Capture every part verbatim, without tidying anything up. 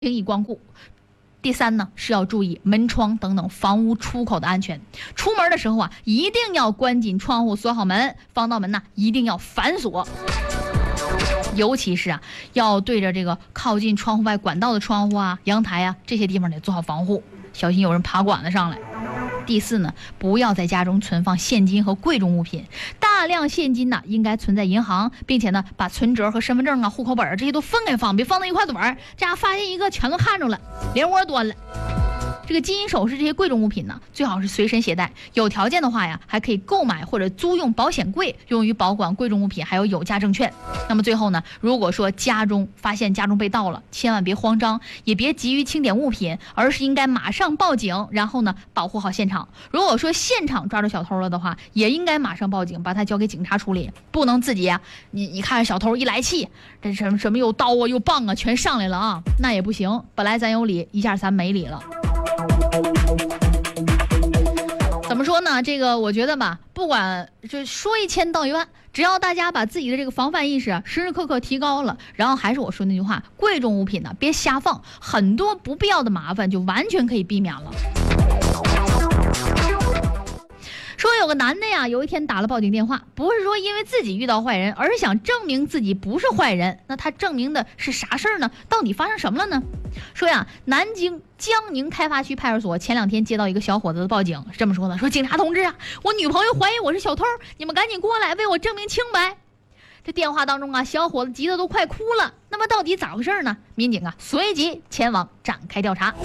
轻易光顾。第三呢，是要注意门窗等等房屋出口的安全。出门的时候啊，一定要关紧窗户，锁好门，防盗门呢一定要反锁。尤其是啊，要对着这个靠近窗户外管道的窗户啊、阳台啊这些地方得做好防护，小心有人爬管子上来。第四呢，不要在家中存放现金和贵重物品，大量现金呢应该存在银行，并且呢把存折和身份证啊、户口本这些都分开放，别放在一块堆儿，这样发现一个全都看着了，连窝端了。这个金银首饰这些贵重物品呢，最好是随身携带，有条件的话呀，还可以购买或者租用保险柜，用于保管贵重物品，还有有价证券。那么最后呢，如果说家中发现家中被盗了，千万别慌张，也别急于清点物品，而是应该马上报警，然后呢保护好现场。如果说现场抓住小偷了的话，也应该马上报警，把他交给警察处理，不能自己呀、啊，你你看小偷一来气，这什么什么又刀啊又棒啊全上来了啊，那也不行，本来咱有理，一下咱没理了。怎么说呢？这个我觉得吧，不管就说一千道一万，只要大家把自己的这个防范意识啊时时刻刻提高了，然后还是我说那句话，贵重物品呢别瞎放，很多不必要的麻烦就完全可以避免了。说有个男的呀，有一天打了报警电话，不是说因为自己遇到坏人，而是想证明自己不是坏人。那他证明的是啥事儿呢？到底发生什么了呢？说呀，南京江宁开发区派出所前两天接到一个小伙子的报警，这么说的：说警察同志啊，我女朋友怀疑我是小偷，你们赶紧过来为我证明清白。这电话当中啊，小伙子急得都快哭了。那么到底咋回事呢？民警啊随即前往展开调查。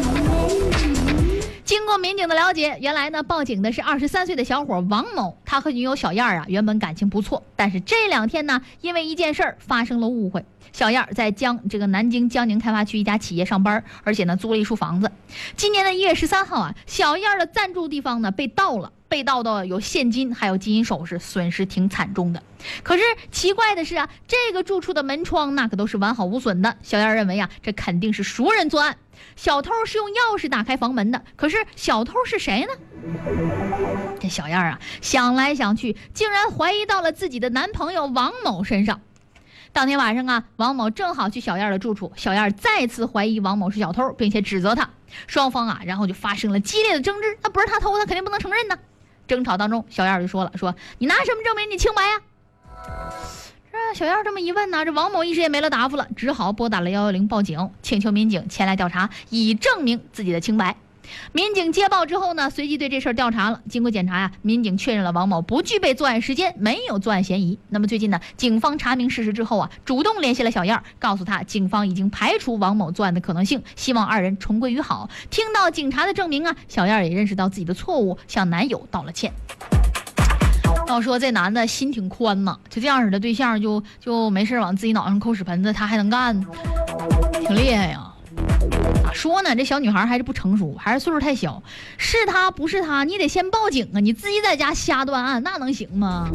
经过民警的了解，原来呢报警的是二十三岁的小伙王某，他和女友小燕啊原本感情不错，但是这两天呢因为一件事儿发生了误会。小燕在江这个南京江宁开发区一家企业上班，而且呢租了一处房子。今年的一月十三号啊，小燕的暂住地方呢被盗了，被盗的有现金还有金银首饰，损失挺惨重的。可是奇怪的是啊，这个住处的门窗那可都是完好无损的。小燕认为啊，这肯定是熟人作案。小偷是用钥匙打开房门的，可是小偷是谁呢？这小燕啊想来想去，竟然怀疑到了自己的男朋友王某身上。当天晚上啊，王某正好去小燕的住处，小燕再次怀疑王某是小偷，并且指责他。双方啊然后就发生了激烈的争执，那不是他偷，他肯定不能承认呢。争吵当中，小燕就说了，说你拿什么证明你清白呀？这小燕这么一问呢，这王某一时也没了答复了，只好拨打了一一零报警，请求民警前来调查，以证明自己的清白。民警接报之后呢，随即对这事儿调查了。经过检查呀、啊，民警确认了王某不具备作案时间，没有作案嫌疑。那么最近呢，警方查明事实之后啊，主动联系了小燕，告诉他警方已经排除王某作案的可能性，希望二人重归于好。听到警察的证明啊，小燕也认识到自己的错误，向男友道了歉。要说这男的心挺宽呐，就这样式的对象就就没事往自己脑上扣屎盆子，他还能干，挺厉害呀。咋说呢？这小女孩还是不成熟，还是岁数太小。是他不是他，你得先报警啊！你自己在家瞎断案，那能行吗？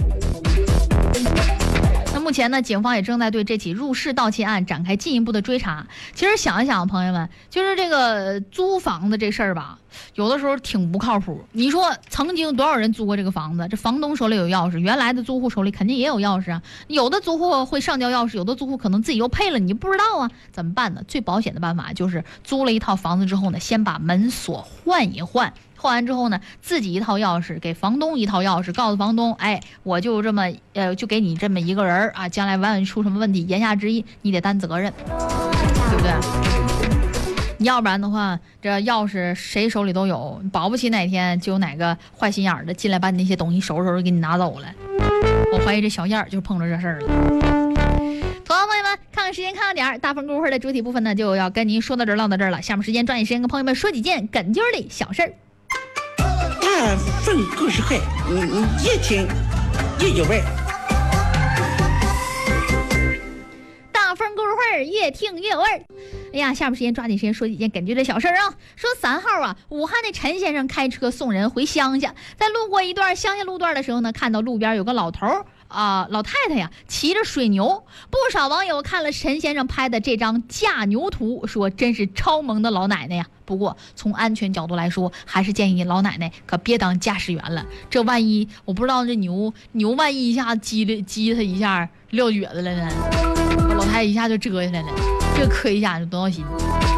那目前呢，警方也正在对这起入室盗窃案展开进一步的追查。其实想一想，朋友们，就是这个租房子这事儿吧，有的时候挺不靠谱。你说曾经多少人租过这个房子？这房东手里有钥匙，原来的租户手里肯定也有钥匙啊。有的租户会上交钥匙，有的租户可能自己又配了，你不知道啊，怎么办呢？最保险的办法就是租了一套房子之后呢，先把门锁换一换。换完之后呢，自己一套钥匙，给房东一套钥匙，告诉房东，哎，我就这么，呃，就给你这么一个人啊，将来万一出什么问题，言下之意，你得担责任，对不对？要不然的话，这钥匙谁手里都有，保不齐哪天就有哪个坏心眼的进来把你那些东西收拾收拾给你拿走了。我怀疑这小燕就碰着这事儿了。好，朋友们，看看时间，看看点儿，大风故事的主体部分呢，就要跟您说到这儿，唠到这儿了。下面时间抓紧时间跟朋友们说几件哏劲儿的小事儿。 大份故事会，你你越听越有味儿。 大份故事会越听越有味儿。哎呀，下面时间抓紧时间说几件哏劲的小事儿啊。说三号啊，武汉的陈先生开车送人回乡下，在路过一段乡下路段的时候呢，看到路边有个老头儿。啊、呃，老太太呀，骑着水牛。不少网友看了陈先生拍的这张驾牛图，说真是超萌的老奶奶呀。不过从安全角度来说，还是建议老奶奶可别当驾驶员了。这万一我不知道这牛牛万一一下激了激他一下撂蹶子了呢，老太太一下就折下来了。 这磕一下就多闹心。